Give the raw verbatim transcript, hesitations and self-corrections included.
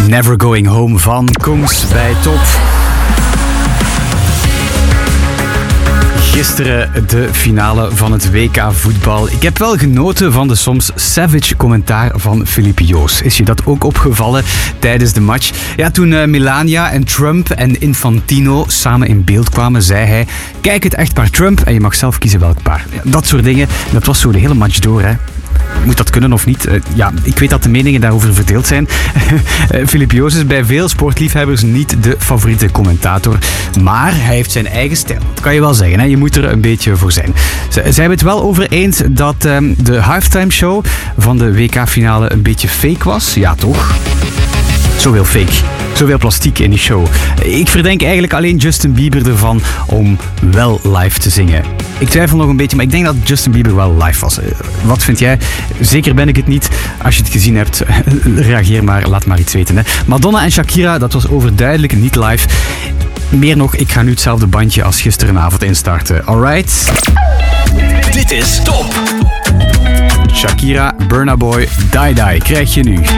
Never Going Home van Kungs bij Top. Gisteren de finale van het W K voetbal. Ik heb wel genoten van de soms savage commentaar van Filip Joos. Is je dat ook opgevallen tijdens de match? Ja, toen uh, Melania en Trump en Infantino samen in beeld kwamen, zei hij: kijk het echtpaar Trump en je mag zelf kiezen welk paar. Ja, dat soort dingen. En dat was zo de hele match door, hè. Moet dat kunnen of niet? Uh, ja, ik weet dat de meningen daarover verdeeld zijn. Filip Joos is bij veel sportliefhebbers niet de favoriete commentator. Maar hij heeft zijn eigen stijl. Dat kan je wel zeggen, hè? Je moet er een beetje voor zijn. Ze, ze hebben het wel over eens dat um, de halftime show van de W K-finale een beetje fake was. Ja, toch? Zoveel fake. Zoveel plastiek in die show. Ik verdenk eigenlijk alleen Justin Bieber ervan om wel live te zingen. Ik twijfel nog een beetje, maar ik denk dat Justin Bieber wel live was. Wat vind jij? Zeker ben ik het niet. Als je het gezien hebt, reageer maar, laat maar iets weten. Hè. Madonna en Shakira, dat was overduidelijk niet live. Meer nog, ik ga nu hetzelfde bandje als gisterenavond instarten. Alright? Dit is Top. Shakira, Burna Boy, Die Die krijg je nu.